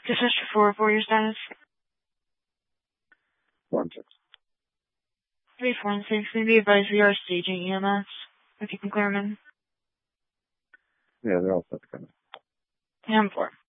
Dispatcher 4, your status? 4-6. 3-4-6, maybe advise we are staging EMS. If you can clear them in. Yeah, they're all set to come in. Yeah, I'm 4.